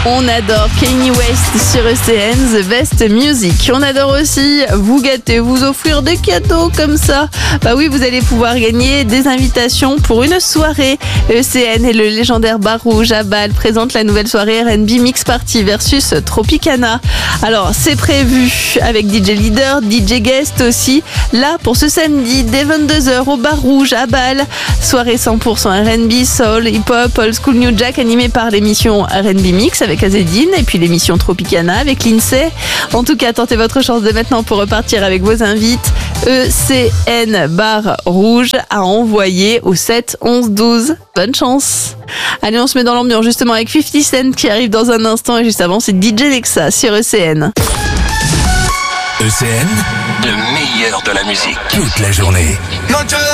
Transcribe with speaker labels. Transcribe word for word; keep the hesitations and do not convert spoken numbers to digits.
Speaker 1: On adore Kanye West sur E C N, The Best Music. On adore aussi vous gâter, vous offrir des cadeaux comme ça. Bah oui, vous allez pouvoir gagner des invitations pour une soirée. E C N et le légendaire Bar Rouge à Bâle présentent la nouvelle soirée R and B Mix Party versus Tropicana. Alors, c'est prévu avec D J Leader, D J Guest aussi. Là, pour ce samedi, dès vingt-deux heures au Bar Rouge à Bâle. Soirée cent pour cent R and B, Soul, Hip Hop, Old School New Jack animée par l'émission R and B Mix avec Azedine et puis l'émission Tropicana avec Lindsay. En tout cas, tentez votre chance de maintenant pour repartir avec vos invites. E C N Bar Rouge à envoyer au sept onze douze. Bonne chance. Allez, on se met dans l'ambiance justement avec cinquante Cent qui arrive dans un instant et juste avant c'est D J Nexa sur E C N.
Speaker 2: E C N, le meilleur de la musique toute la journée.